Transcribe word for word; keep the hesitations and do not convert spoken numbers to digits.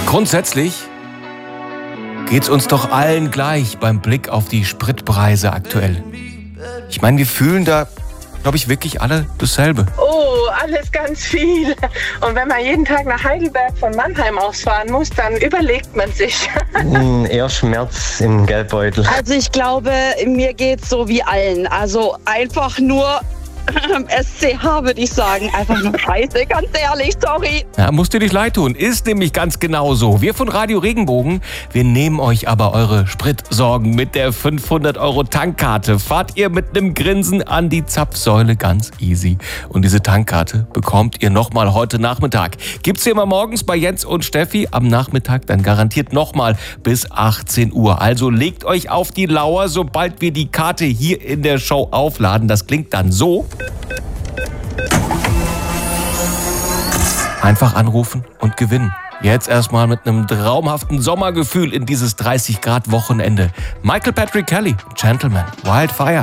Grundsätzlich geht's uns doch allen gleich beim Blick auf die Spritpreise aktuell. Ich meine, wir fühlen da, glaube ich, wirklich alle dasselbe. Oh, alles ganz viel. Und wenn man jeden Tag nach Heidelberg von Mannheim ausfahren muss, dann überlegt man sich. Mm, eher Schmerz im Geldbeutel. Also ich glaube, mir geht's so wie allen. Also einfach nur S C H, würde ich sagen. Einfach nur scheiße, ganz ehrlich, sorry. Ja, musst dir nicht leid tun, ist nämlich ganz genauso. Wir von Radio Regenbogen, wir nehmen euch aber eure Spritsorgen mit der fünfhundert Euro Tankkarte. Fahrt ihr mit einem Grinsen an die Zapfsäule, ganz easy. Und diese Tankkarte bekommt ihr nochmal heute Nachmittag. Gibt's hier mal morgens bei Jens und Steffi, am Nachmittag dann garantiert nochmal bis achtzehn Uhr. Also legt euch auf die Lauer, sobald wir die Karte hier in der Show aufladen. Das klingt dann so. Einfach anrufen und gewinnen. Jetzt erstmal mit einem traumhaften Sommergefühl in dieses dreißig Grad Wochenende. Michael Patrick Kelly, Gentleman, Wildfire.